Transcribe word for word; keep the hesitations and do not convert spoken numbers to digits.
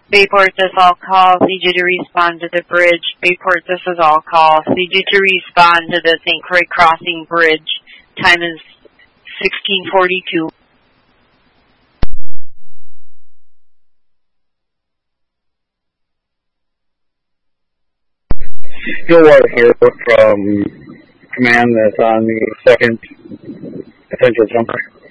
Bayport, this all calls. Need you to respond to the bridge. Bayport, this is all calls. Need you to respond to the Saint Croix Crossing Bridge. Time is sixteen forty-two. Stillwater here from command that's on the second potential jumper.